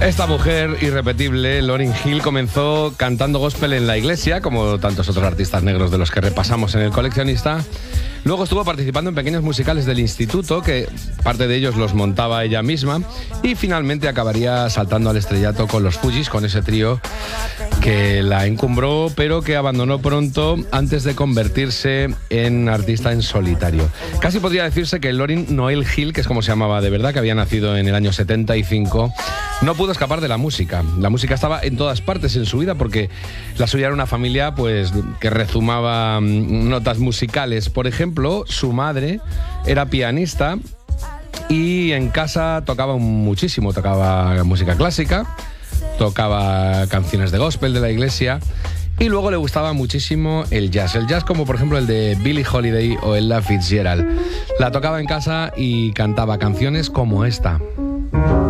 Esta mujer irrepetible, Lauryn Hill, comenzó cantando gospel en la iglesia, como tantos otros artistas negros de los que repasamos en El Coleccionista. Luego estuvo participando en pequeños musicales del instituto, que parte de ellos los montaba ella misma, y finalmente acabaría saltando al estrellato con los Fugees, con ese trío que la encumbró, pero que abandonó pronto antes de convertirse en artista en solitario. Casi podría decirse que Lauryn Noel Hill, que es como se llamaba de verdad, que había nacido en el año 75, no pudo escapar de la música. La música estaba en todas partes en su vida, porque la suya era una familia pues que rezumaba notas musicales. Por ejemplo, su madre era pianista y en casa tocaba muchísimo, tocaba música clásica, tocaba canciones de gospel de la iglesia, y luego le gustaba muchísimo el jazz como por ejemplo el de Billie Holiday o Ella Fitzgerald. La tocaba en casa y cantaba canciones como esta.